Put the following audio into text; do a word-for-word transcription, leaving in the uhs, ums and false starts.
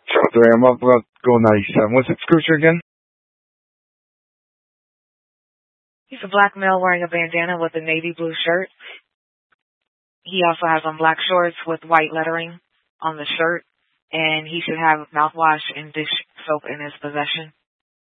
Ciao, three. I'm up about go ninety-seven. What's it, Scooter again? He's a black male wearing a bandana with a navy blue shirt. He also has on black shorts with white lettering on the shirt, and he should have mouthwash and dish soap in his possession.